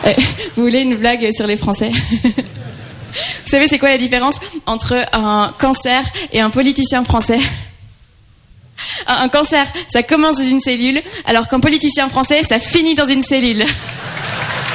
Vous voulez une blague sur les Français? Vous savez c'est quoi la différence entre un cancer et un politicien français? Un cancer, ça commence dans une cellule, alors qu'un politicien français, ça finit dans une cellule.